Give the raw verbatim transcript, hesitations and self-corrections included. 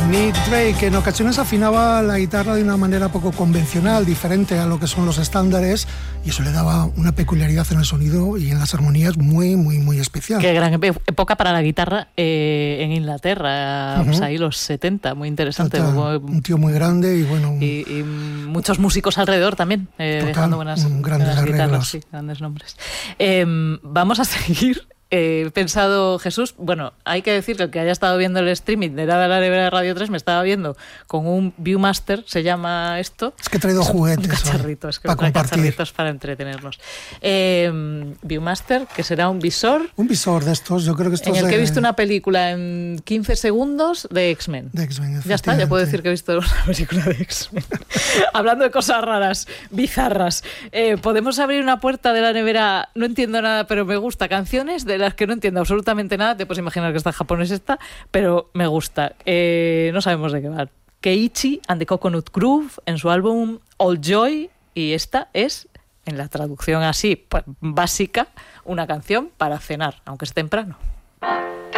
Nick Drake, que en ocasiones afinaba la guitarra de una manera poco convencional, diferente a lo que son los estándares, y eso le daba una peculiaridad en el sonido y en las armonías muy, muy, muy especial. Qué gran época para la guitarra eh, en Inglaterra, uh-huh. Pues ahí los setenta, muy interesante. Total, como, un tío muy grande y bueno... Un... Y, y muchos músicos alrededor también, eh, Total, dejando buenas, grandes buenas guitarras, arreglos. sí, grandes nombres. Eh, vamos a seguir. He eh, pensado, Jesús, bueno, hay que decir que el que haya estado viendo el streaming de la, de la nevera de Radio tres me estaba viendo con un Viewmaster, se llama esto. Es que he traído juguetes. Un cacharrito, es que para compartir. Cacharritos para entretenernos. Eh, Viewmaster, que será un visor. Un visor de estos, yo creo que estos en el de... que he visto una película en quince segundos de X-Men. De X-Men, ya está, ya puedo decir que he visto una película de X-Men. Hablando de cosas raras, bizarras. Eh, Podemos abrir una puerta de la nevera, no entiendo nada, pero me gusta. Canciones de las que no entiendo absolutamente nada, te puedes imaginar que está en japonés esta, pero me gusta. Eh, no sabemos de qué va. Keiichi and the Coconut Groove en su álbum All Joy, y esta es, en la traducción así pues, básica, una canción para cenar, aunque es temprano.